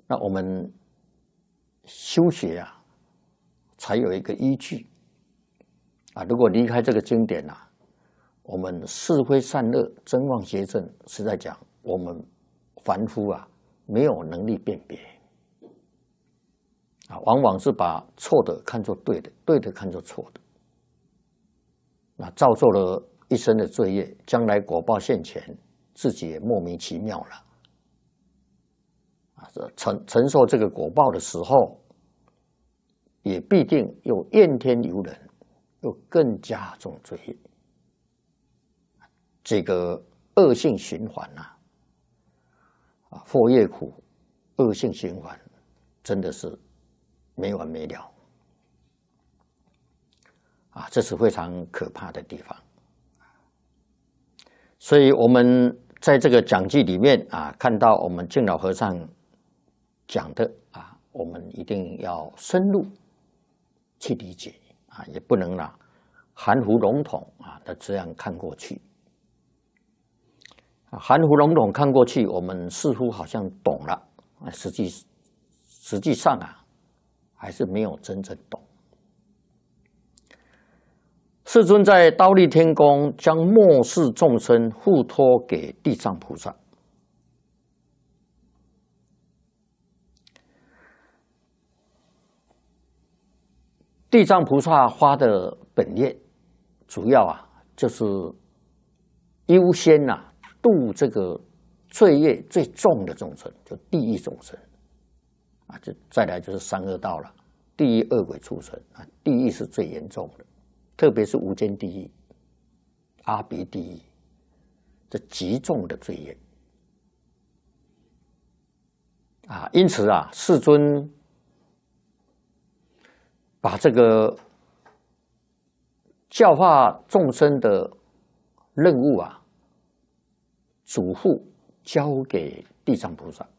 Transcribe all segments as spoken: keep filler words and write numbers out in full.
那我们修学啊，才有一个依据啊。如果离开这个经典啊，我们是非善恶、真妄邪正，是在讲我们凡夫啊没有能力辨别啊，往往是把错的看作对的，对的看作错的，那造作了一生的罪业，将来果报现前，自己也莫名其妙了啊！承承受这个果报的时候，也必定又怨天尤人，又更加重罪业。这个恶性循环呐、啊，啊，祸业苦，恶性循环，真的是没完没了啊！这是非常可怕的地方。所以我们在这个讲记里面啊，看到我们净老和尚讲的啊，我们一定要深入去理解啊，也不能啦含糊笼统啊的这样看过去。含糊笼统看过去，我们似乎好像懂了，实际实际上啊，还是没有真正懂。世尊在忉利天宫将末世众生付托给地藏菩萨，地藏菩萨发的本愿，主要啊就是优先呐、啊、度这个罪业最重的众生，就地狱众生啊，就再来就是三恶道了，地狱恶鬼畜生啊，地狱是最严重的。特别是无间地狱、阿鼻地狱，这极重的罪业啊！因此啊，世尊把这个教化众生的任务啊，嘱咐交给地藏菩萨。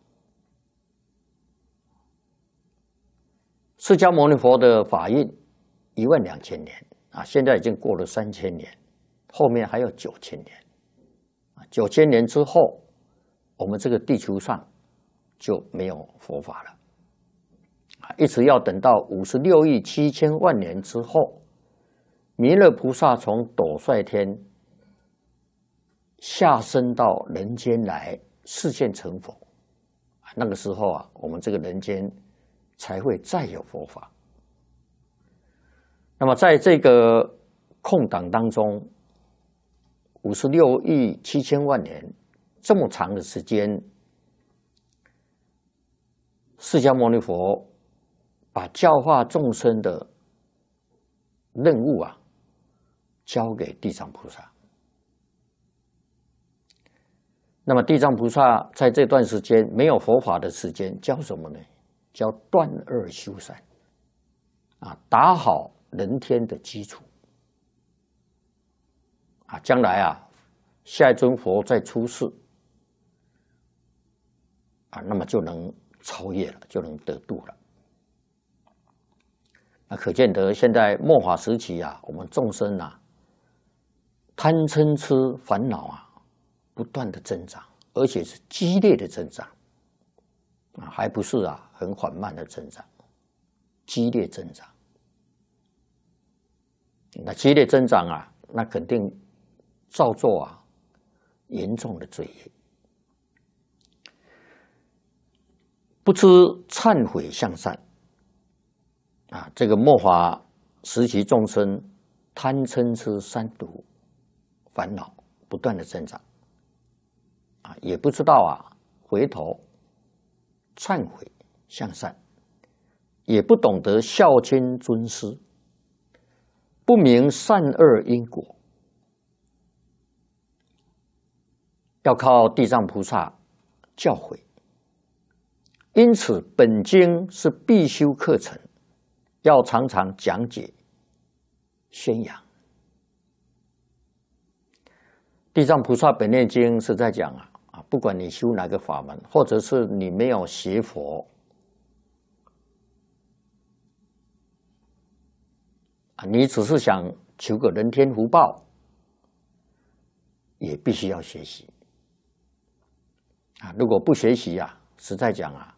释迦牟尼佛的法运一万两千年。啊，现在已经过了三千年，后面还有九千年。啊，九千年之后，我们这个地球上就没有佛法了。啊，一直要等到五十六亿七千万年之后，弥勒菩萨从斗率天下生到人间来示现成佛。那个时候啊，我们这个人间才会再有佛法。那么在这个空档当中，五十六亿七千万年这么长的时间，释迦牟尼佛把教化众生的任务啊，交给地藏菩萨。那么地藏菩萨在这段时间没有佛法的时间，教什么呢？教断恶修善，啊，打好人天的基础啊，将来啊，下一尊佛再出世啊，那么就能超越了，就能得度了。那可见得现在末法时期啊，我们众生啊，贪嗔痴烦恼啊，不断的增长，而且是激烈的增长啊，还不是啊很缓慢的增长，激烈增长。那激烈增长啊，那肯定造作啊严重的罪业，不知忏悔向善啊，这个末法时期众生贪嗔痴三毒烦恼不断的增长啊，也不知道啊回头忏悔向善，也不懂得孝亲尊师。不明善恶因果，要靠地藏菩萨教诲。因此，本经是必修课程，要常常讲解、宣扬。地藏菩萨本愿经是在讲啊啊，不管你修哪个法门，或者是你没有学佛。啊，你只是想求个人天福报，也必须要学习啊！如果不学习啊，实在讲啊，